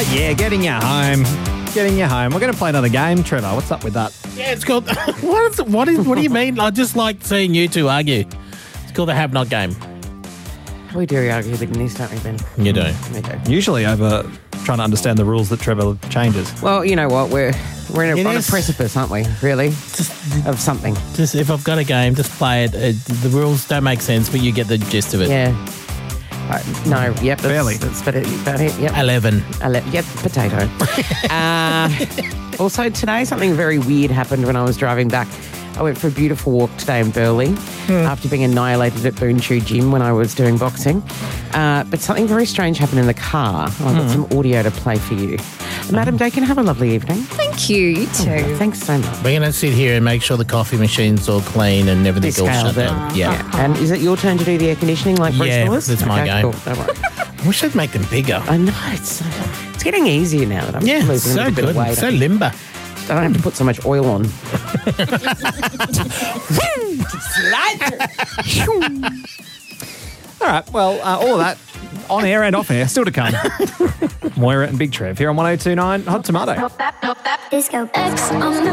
Yeah, getting you home. Getting you home. We're going to play another game, Trevor. What's up with that? Yeah, it's called... What do you mean? I just like seeing you two argue. It's called the Have Not game. We do argue in this, don't we, Ben? You do. We do. Usually over trying to understand the rules that Trevor changes. Well, you know what? We're on a is. precipice, aren't we? Really? Of something. Just if I've got a game, just play it. The rules don't make sense, but you get the gist of it. Yeah. No, yep. Barely. That's about it. Yep. 11. Yep, potato. Also, today something very weird happened when I was driving back. I went for a beautiful walk today in Burleigh after being annihilated at Boon Chew Gym when I was doing boxing. But something very strange happened in the car. I've got some audio to play for you. Madam Dakin, have a lovely evening. Thank you. You too. Thanks so much. We're going to sit here and make sure the coffee machine's all clean and everything's all shut down. Yeah. And is it your turn to do the air conditioning like Bruce Yeah, Willis? that's my game. Cool. Don't worry. We should make them bigger. I know. It's getting easier now that I'm Yeah, losing a so little bit good. of weight. So limber. I don't have to put so much oil on. All right. Well, all of that on air and off air still to come. Moira and Big Trev here on 102.9 Hot Tomato. Disco X on the